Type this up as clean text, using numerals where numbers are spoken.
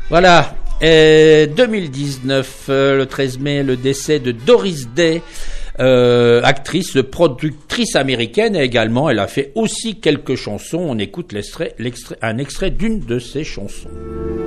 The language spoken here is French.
Voilà. 2019, le 13 mai, le décès de Doris Day, actrice, productrice américaine également. Elle a fait aussi quelques chansons. On écoute un extrait d'une de ses chansons.